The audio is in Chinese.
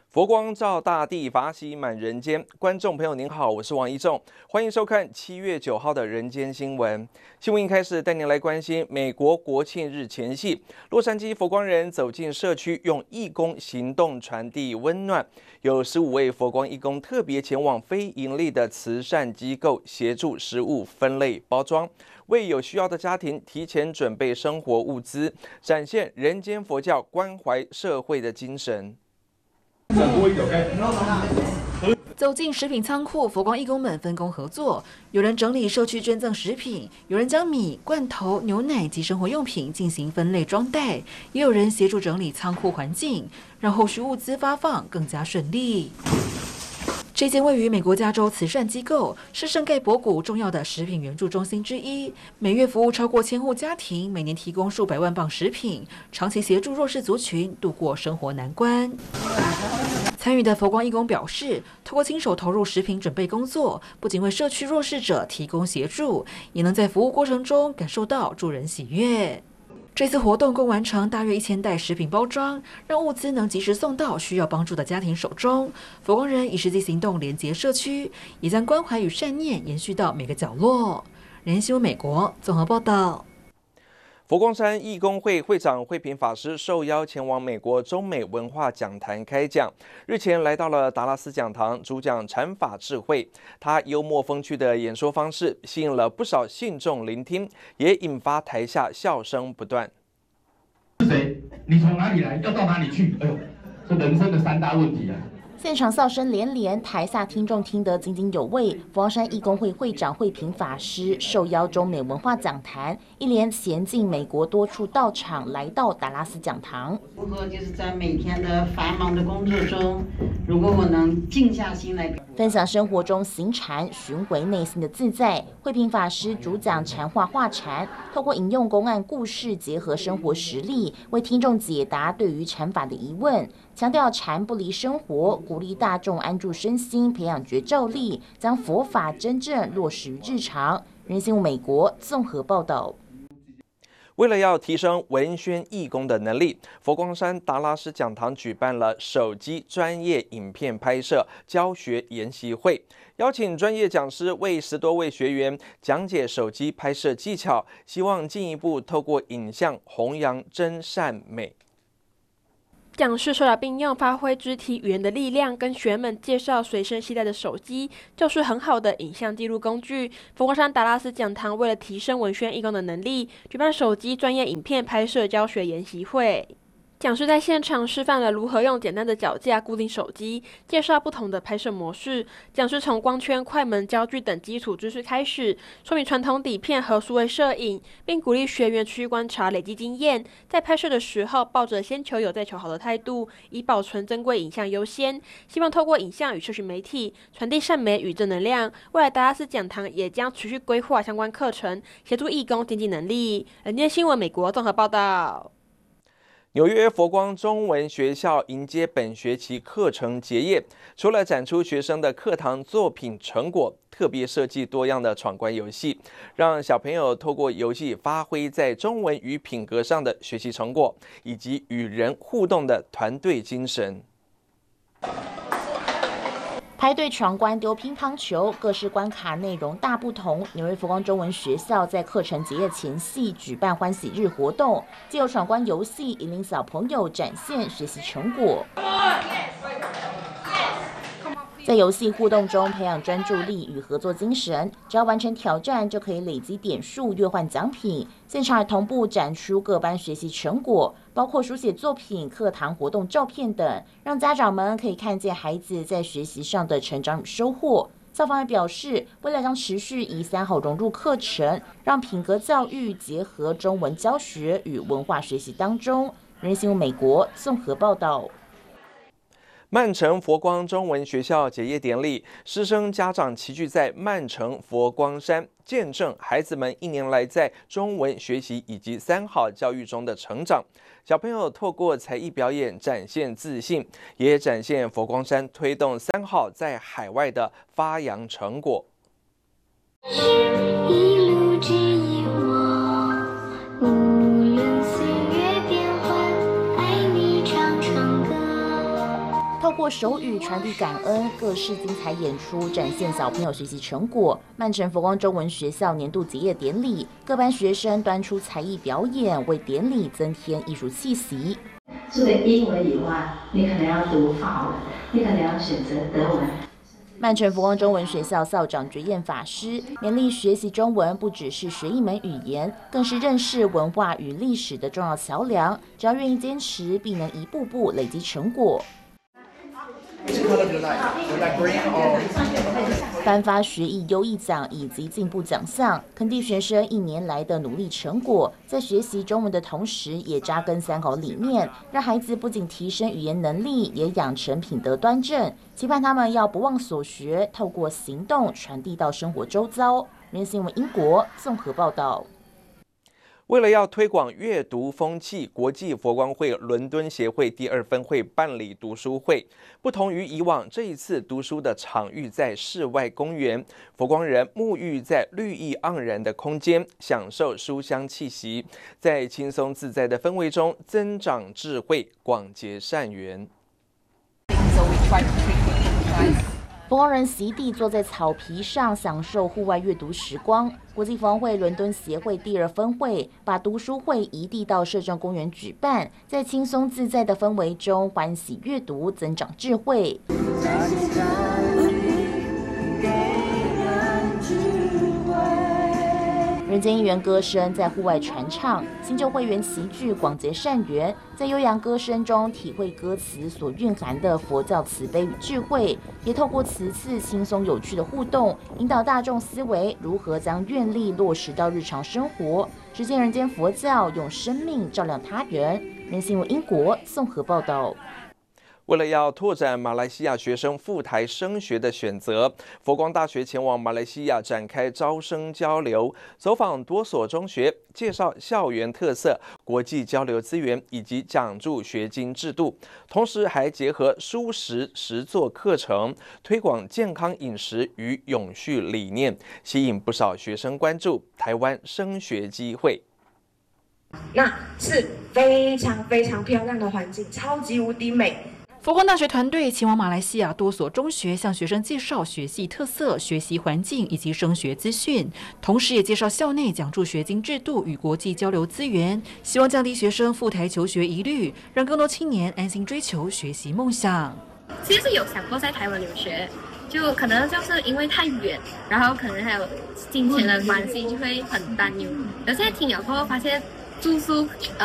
佛光照大地，法喜满人间。观众朋友您好，我是王一仲，欢迎收看7月9号的人间新闻。新闻一开始带您来关心美国国庆日前夕，洛杉矶佛光人走进社区，用义工行动传递温暖。有15位佛光义工特别前往非营利的慈善机构，协助食物分类包装，为有需要的家庭提前准备生活物资，展现人间佛教关怀社会的精神。 走进食品仓库，佛光义工们分工合作，有人整理社区捐赠食品，有人将米、罐头、牛奶及生活用品进行分类装袋，也有人协助整理仓库环境，让后续物资发放更加顺利。这间位于美国加州慈善机构是圣盖博谷重要的食品援助中心之一，每月服务超过1000户家庭，每年提供数百万磅食品，长期协助弱势族群度过生活难关。参与的佛光义工表示，透过亲手投入食品准备工作，不仅为社区弱势者提供协助，也能在服务过程中感受到助人喜悦。这次活动共完成大约1000袋食品包装，让物资能及时送到需要帮助的家庭手中。佛光人以实际行动连结社区，也将关怀与善念延续到每个角落。人间新闻美国综合报道。 佛光山义工会会长慧平法师受邀前往美国中美文化讲坛开讲，日前来到了达拉斯讲堂，主讲禅法智慧。他幽默风趣的演说方式吸引了不少信众聆听，也引发台下笑声不断。 是谁？你从哪里来？要到哪里去？哎呦，这人生的3大问题啊！ 现场笑声连连，台下听众听得津津有味。佛光山义工会会长慧平法师受邀中美文化讲坛，一连衔进美国多处道场，来到达拉斯讲堂。 如果就是在每天的繁忙的工作中，如果我能静下心来分享生活中行禅，寻回内心的自在。慧平法师主讲禅话化禅，透过引用公案故事，结合生活实例，为听众解答对于禅法的疑问。强调禅不离生活，鼓励大众安住身心，培养觉照力，将佛法真正落实于日常。人新闻美国综合报道。 为了要提升文宣义工的能力，佛光山达拉斯讲堂举办了手机专业影片拍摄教学研习会，邀请专业讲师为10多位学员讲解手机拍摄技巧，希望进一步透过影像弘扬真善美。 讲师手脚并用，发挥肢体语言的力量，跟学员们介绍随身携带的手机就是很好的影像记录工具。佛光山达拉斯讲堂为了提升文宣义工的能力，举办手机专业影片拍摄教学研习会。讲师在现场示范了如何用简单的脚架固定手机，介绍不同的拍摄模式。讲师从光圈、快门、焦距等基础知识开始，说明传统底片和数位摄影，并鼓励学员持续观察累积经验，在拍摄的时候抱着先求有再求好的态度，以保存珍贵影像优先。希望透过影像与社群媒体传递善美与正能量。未来达拉斯讲堂也将持续规划相关课程，协助义工经济能力。人间新闻美国综合报道。 纽约佛光中文学校迎接本学期课程结业，除了展出学生的课堂作品成果，特别设计多样的闯关游戏，让小朋友透过游戏发挥在中文与品格上的学习成果，以及与人互动的团队精神。 排队闯关丢乒乓球，各式关卡内容大不同。纽约佛光中文学校在课程结业前夕举办欢喜日活动，借由闯关游戏引领小朋友展现学习成果。在游戏互动中培养专注力与合作精神，只要完成挑战就可以累积点数兑换奖品。现场还同步展出各班学习成果，包括书写作品、课堂活动照片等，让家长们可以看见孩子在学习上的成长与收获。校方还表示，未来将持续以3好融入课程，让品格教育结合中文教学与文化学习当中。人新闻美国综合报道。 曼城佛光中文学校结业典礼，师生家长齐聚在曼城佛光山，见证孩子们1年来在中文学习以及3好教育中的成长。小朋友透过才艺表演展现自信，也展现佛光山推动3好在海外的发扬成果。一路指引我，无论岁月变幻，爱你唱唱歌。 透过手语传递感恩，各式精彩演出展现小朋友学习成果。曼城佛光中文学校年度结业典礼，各班学生端出才艺表演，为典礼增添艺术气息。 除了英文以外，你可能要读法文，你可能要选择德文。 曼城佛光中文学校校长觉彦法师勉励学习中文不只是学一门语言，更是认识文化与历史的重要桥梁。只要愿意坚持，必能一步步累积成果。颁发学艺优异奖以及进步奖项，肯定学生1年来的努力成果。在学习中文的同时，也扎根3好理念，让孩子不仅提升语言能力，也养成品德端正。期盼他们要不忘所学，透过行动传递到生活周遭。人新闻英国综合报道。 为了要推广阅读风气，国际佛光会伦敦协会第2分会办理读书会。不同于以往，这一次读书的场域在室外公园，佛光人沐浴在绿意盎然的空间，享受书香气息，在轻松自在的氛围中增长智慧，广结善缘。 佛光人席地坐在草皮上，享受户外阅读时光。国际佛光会伦敦协会第2分会把读书会移地到摄政公园举办，在轻松自在的氛围中欢喜阅读，增长智慧。人间一员歌声在户外传唱，新旧会员齐聚，广结善缘，在悠扬歌声中体会歌词所蕴含的佛教慈悲与智慧，也透过词次轻松有趣的互动，引导大众思维如何将愿力落实到日常生活，实践人间佛教，用生命照亮他人。人新闻英国综合报道。 为了要拓展马来西亚学生赴台升学的选择，佛光大学前往马来西亚展开招生交流，走访多所中学，介绍校园特色、国际交流资源以及奖助学金制度，同时还结合蔬食实作课程，推广健康饮食与永续理念，吸引不少学生关注台湾升学机会。 那是非常非常漂亮的环境，超级无敌美。 佛光大学团队前往马来西亚多所中学，向学生介绍学系特色、学习环境以及升学资讯，同时也介绍校内奖助学金制度与国际交流资源，希望降低学生赴台求学疑虑，让更多青年安心追求学习梦想。 其实有想过在台湾留学，就可能就是因为太远，然后可能还有金钱的关系，就会很担忧。有现在听了过后发现住宿